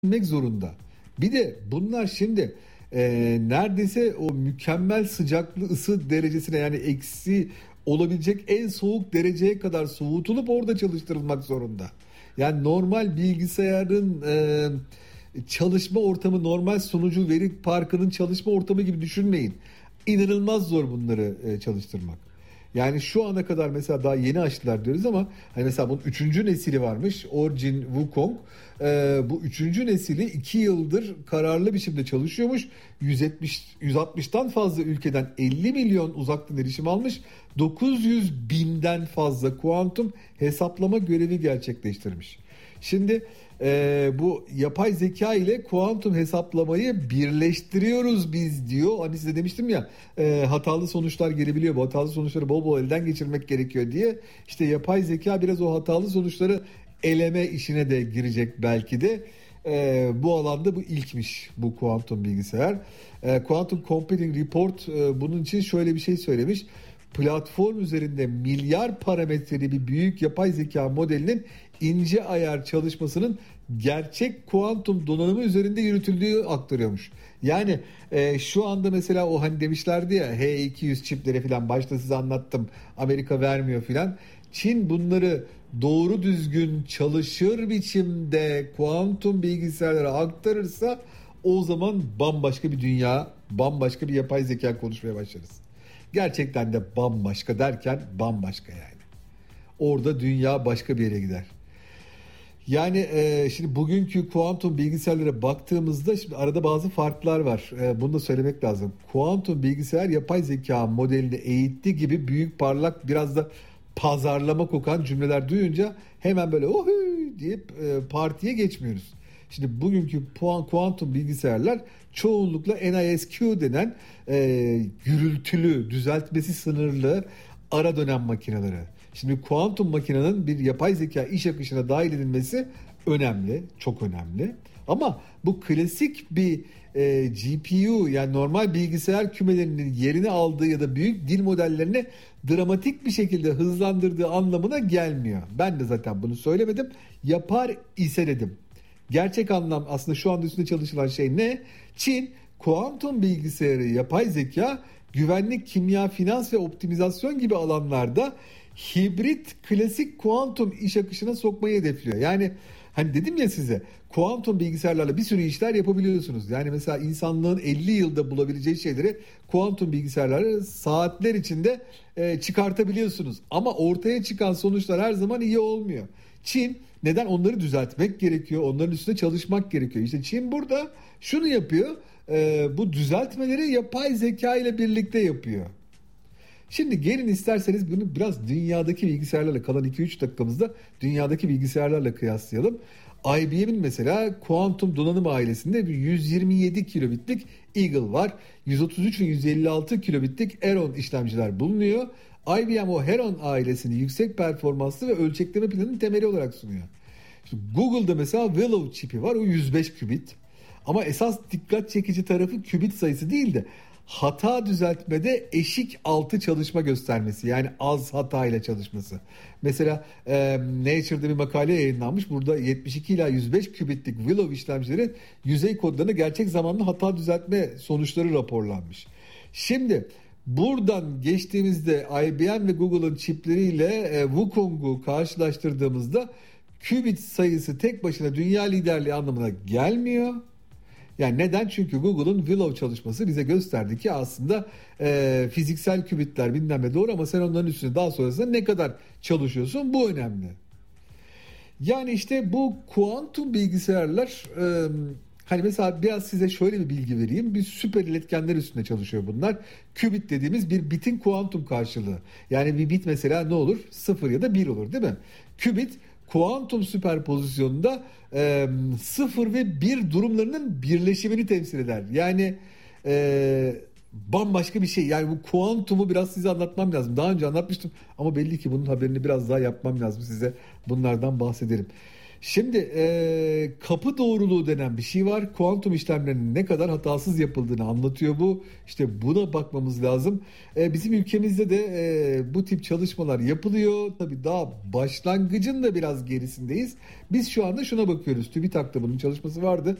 zorunda. Bir de bunlar şimdi neredeyse o mükemmel sıcaklığı ısı derecesine, yani eksi olabilecek en soğuk dereceye kadar soğutulup orada çalıştırılmak zorunda. Yani normal bilgisayarın çalışma ortamı, normal sunucu veri parkının çalışma ortamı gibi düşünmeyin. İnanılmaz zor bunları çalıştırmak. Yani şu ana kadar mesela daha yeni açtılar diyoruz ama hani mesela bunun üçüncü nesili varmış. Origin Wukong. Bu üçüncü nesili 2 yıldır kararlı biçimde çalışıyormuş. 160'tan fazla ülkeden 50 milyon uzaktan erişim almış. 900 binden fazla kuantum hesaplama görevi gerçekleştirmiş. Şimdi bu yapay zeka ile kuantum hesaplamayı birleştiriyoruz biz diyor. Hani size demiştim ya, hatalı sonuçlar gelebiliyor. Bu hatalı sonuçları bol bol elden geçirmek gerekiyor diye. İşte yapay zeka biraz o hatalı sonuçları eleme işine de girecek belki de. Bu alanda bu ilkmiş bu kuantum bilgisayar. Quantum Computing Report bunun için şöyle bir şey söylemiş. Platform üzerinde milyar parametreli bir büyük yapay zeka modelinin ince ayar çalışmasının gerçek kuantum donanımı üzerinde yürütüldüğü aktarıyormuş. Yani şu anda mesela o hani demişlerdi ya, H200 çipleri falan, başta size anlattım, Amerika vermiyor filan. Çin bunları doğru düzgün çalışır biçimde kuantum bilgisayarlara aktarırsa o zaman bambaşka bir dünya, bambaşka bir yapay zeka konuşmaya başlarız. Gerçekten de bambaşka derken bambaşka yani. Orada dünya başka bir yere gider. Yani şimdi bugünkü kuantum bilgisayarlara baktığımızda şimdi arada bazı farklar var. Bunu da söylemek lazım. Kuantum bilgisayar yapay zeka modelini eğitti gibi büyük, parlak, biraz da pazarlama kokan cümleler duyunca hemen böyle ohu deyip partiye geçmiyoruz. Şimdi bugünkü kuantum bilgisayarlar çoğunlukla NISQ denen gürültülü, düzeltmesi sınırlı ara dönem makineleri. Şimdi kuantum makinenin bir yapay zeka iş akışına dahil edilmesi önemli, çok önemli. Ama bu klasik bir GPU, yani normal bilgisayar kümelerinin yerini aldığı ya da büyük dil modellerini dramatik bir şekilde hızlandırdığı anlamına gelmiyor. Ben de zaten bunu söylemedim. Yapar ise dedim. Gerçek anlam aslında şu anda üstünde çalışılan şey ne? Çin kuantum bilgisayarı, yapay zeka, güvenlik, kimya, finans ve optimizasyon gibi alanlarda hibrit klasik kuantum iş akışına sokmayı hedefliyor. Yani hani dedim ya size, kuantum bilgisayarlarla bir sürü işler yapabiliyorsunuz. Yani mesela insanlığın 50 yılda bulabileceği şeyleri kuantum bilgisayarları saatler içinde çıkartabiliyorsunuz. Ama ortaya çıkan sonuçlar her zaman iyi olmuyor. Çin neden? Onları düzeltmek gerekiyor. Onların üstüne çalışmak gerekiyor. İşte Çin burada şunu yapıyor. Bu düzeltmeleri yapay zeka ile birlikte yapıyor. Şimdi gelin isterseniz bunu biraz dünyadaki bilgisayarlarla, kalan 2-3 dakikamızda dünyadaki bilgisayarlarla kıyaslayalım. IBM'in mesela kuantum donanım ailesinde bir 127 kilobitlik Eagle var. 133 ve 156 kilobitlik Heron işlemciler bulunuyor. IBM o Heron ailesini yüksek performanslı ve ölçekleme planının temeli olarak sunuyor. Şimdi Google'da mesela Willow çipi var, o 105 kübit. Ama esas dikkat çekici tarafı kübit sayısı değil de hata düzeltmede eşik altı çalışma göstermesi, yani az hata ile çalışması. Mesela Nature'da bir makale yayınlanmış. Burada 72 ila 105 kübitlik Willow işlemcilerin yüzey kodlarına gerçek zamanlı hata düzeltme sonuçları raporlanmış. Şimdi buradan geçtiğimizde IBM ve Google'ın çipleriyle Wukong'u karşılaştırdığımızda kübit sayısı tek başına dünya liderliği anlamına gelmiyor. Yani neden? Çünkü Google'un Willow çalışması bize gösterdi ki aslında fiziksel kübitler bilmem ne doğru, ama sen onların üstüne daha sonrasında ne kadar çalışıyorsun, bu önemli. Yani işte bu kuantum bilgisayarlar, hani mesela biraz size şöyle bir bilgi vereyim. Bir süper iletkenler üstünde çalışıyor bunlar. Kübit dediğimiz bir bitin kuantum karşılığı. Yani bir bit mesela ne olur? 0 ya da 1 olur, değil mi? Kübit kuantum süperpozisyonunda 0 ve 1 durumlarının birleşimini temsil eder. Yani bambaşka bir şey. Yani bu kuantumu biraz size anlatmam lazım. Daha önce anlatmıştım ama belli ki bunun haberini biraz daha yapmam lazım, size bunlardan bahsedelim. Şimdi kapı doğruluğu denen bir şey var. Kuantum işlemlerinin ne kadar hatasız yapıldığını anlatıyor bu. İşte buna bakmamız lazım. Bizim ülkemizde de bu tip çalışmalar yapılıyor. Tabii daha başlangıcın da biraz gerisindeyiz. Biz şu anda şuna bakıyoruz. TÜBİTAK'ta bunun çalışması vardı.